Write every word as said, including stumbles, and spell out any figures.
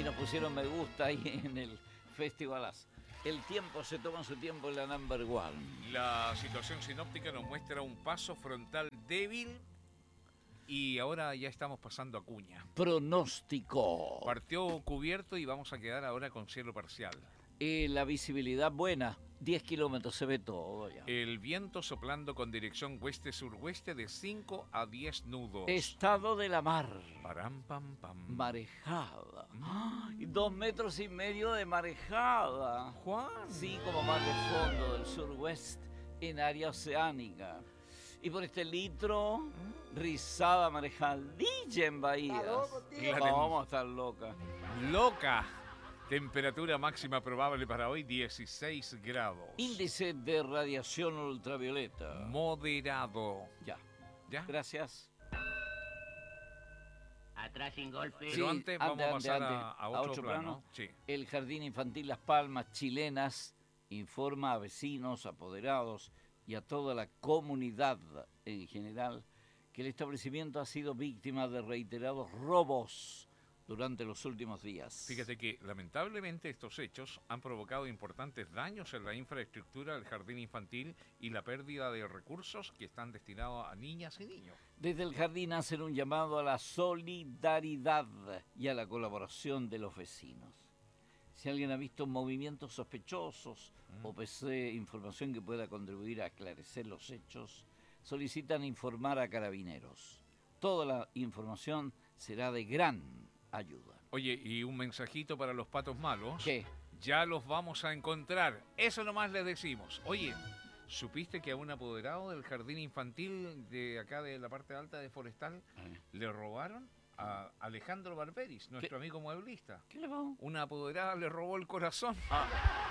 y nos pusieron me gusta ahí en el Festivalazo. El tiempo se toma su tiempo en la number one. La situación sinóptica nos muestra un paso frontal débil y ahora ya estamos pasando a Acuña. Pronóstico. Partió cubierto y vamos a quedar ahora con cielo parcial. Eh, la visibilidad buena, diez kilómetros, se ve todo ya. El viento soplando con dirección oeste-sureste de cinco a diez nudos. Estado de la mar. Param, pam, pam. Marejada. ¡Ay! Dos metros y medio de marejada. Juan. Sí, como mar de fondo del suroeste en área oceánica. Y por este litro, rizada marejadilla en bahías. tío. Vamos a estar locas. Loca. Temperatura máxima probable para hoy, dieciséis grados. Índice de radiación ultravioleta. Moderado. Ya. ¿Ya? Gracias. Atrás sin golpe. Pero antes vamos a pasar antes, a, a otro plano. Sí. El Jardín Infantil Las Palmas Chilenas informa a vecinos, apoderados y a toda la comunidad en general que el establecimiento ha sido víctima de reiterados robos durante los últimos días. Fíjate que lamentablemente estos hechos han provocado importantes daños en la infraestructura del jardín infantil y la pérdida de recursos que están destinados a niñas y niños. Desde el jardín hacen un llamado a la solidaridad y a la colaboración de los vecinos. Si alguien ha visto movimientos sospechosos mm. o posee información que pueda contribuir a esclarecer los hechos, solicitan informar a Carabineros. Toda la información será de gran ayuda. Oye, y un mensajito para los patos malos. ¿Qué? Ya los vamos a encontrar. Eso nomás les decimos. Oye, ¿supiste que a un apoderado del jardín infantil de acá de la parte alta de Forestal eh. le robaron a Alejandro Barberis, nuestro ¿Qué? amigo mueblista? ¿Qué le robó? Una apoderada le robó el corazón. Ah.